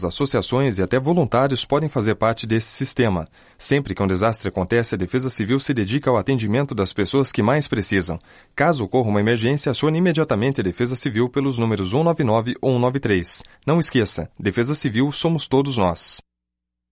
empresas, associações e até voluntários podem fazer parte desse sistema. Sempre que um desastre acontece, a Defesa Civil se dedica ao atendimento das pessoas que mais precisam. Caso ocorra uma emergência, acione imediatamente a Defesa Civil pelos números 199 ou 193. Não esqueça, Defesa Civil somos todos nós.